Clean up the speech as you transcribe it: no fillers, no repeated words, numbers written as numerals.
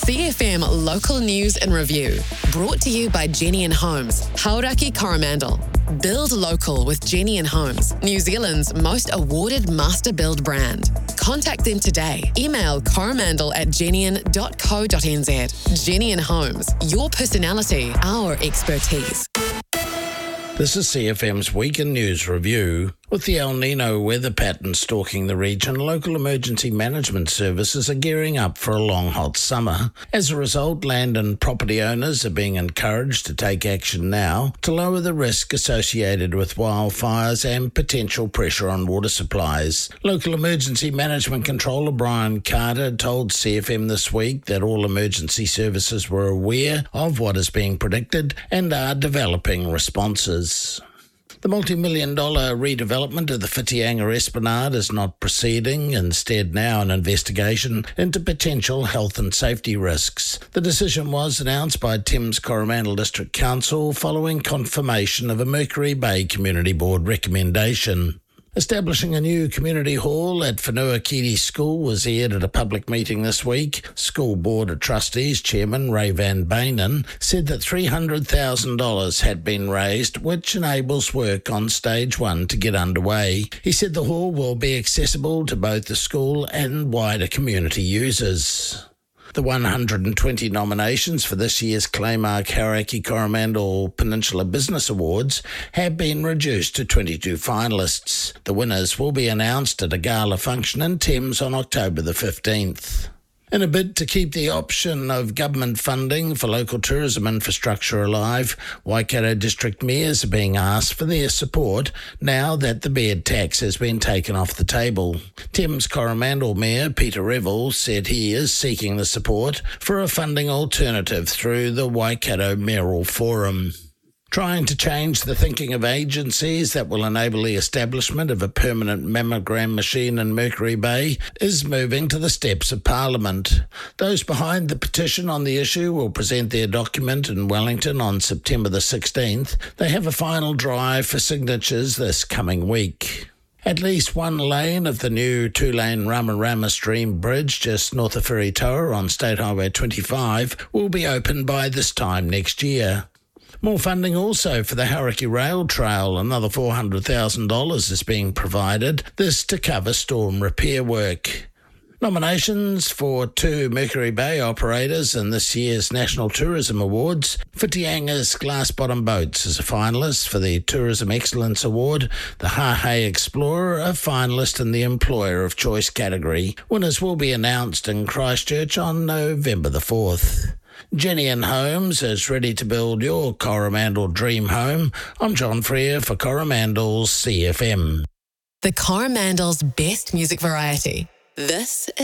CFM Local News and Review. Brought to you by Jenny & Homes, Hauraki Coromandel. Build local with Jenny & Homes, New Zealand's most awarded master build brand. Contact them today. Email coromandel@jennian.co.nz. Jenny & Homes, your personality, our expertise. This is CFM's Weekend News Review. With the El Nino weather pattern stalking the region, local emergency management services are gearing up for a long, hot summer. As a result, land and property owners are being encouraged to take action now to lower the risk associated with wildfires and potential pressure on water supplies. Local Emergency Management Controller Brian Carter told CFM this week that all emergency services were aware of what is being predicted and are developing responses. The multi-million-dollar redevelopment of the Whitianga Esplanade is not proceeding, instead now an investigation into potential health and safety risks. The decision was announced by Thames Coromandel District Council following confirmation of a Mercury Bay Community Board recommendation. Establishing a new community hall at Whenua-Kiri School was aired at a public meeting this week. School Board of Trustees Chairman Ray Van Beynen said that $300,000 had been raised, which enables work on Stage 1 to get underway. He said the hall will be accessible to both the school and wider community users. The 120 nominations for this year's Claymark Hauraki Coromandel Peninsula Business Awards have been reduced to 22 finalists. The winners will be announced at a gala function in Thames on October the 15th. In a bid to keep the option of government funding for local tourism infrastructure alive, Waikato District Mayors are being asked for their support now that the bed tax has been taken off the table. Thames Coromandel Mayor Peter Revel said he is seeking the support for a funding alternative through the Waikato Mayoral Forum. Trying to change the thinking of agencies that will enable the establishment of a permanent mammogram machine in Mercury Bay is moving to the steps of Parliament. Those behind the petition on the issue will present their document in Wellington on September the 16th. They have a final drive for signatures this coming week. At least one lane of the new two-lane Ramarama Stream Bridge just north of Wheritoa on State Highway 25 will be opened by this time next year. More funding also for the Hauraki Rail Trail. Another $400,000 is being provided, this to cover storm repair work. Nominations for 2 Mercury Bay operators in this year's National Tourism Awards. Whitianga's Glass Bottom Boats is a finalist for the Tourism Excellence Award. The Hahei Explorer, a finalist in the Employer of Choice category. Winners will be announced in Christchurch on November the 4th. Jenny & Homes is ready to build your Coromandel dream home. I'm John Freer for Coromandel's CFM. The Coromandel's best music variety. This is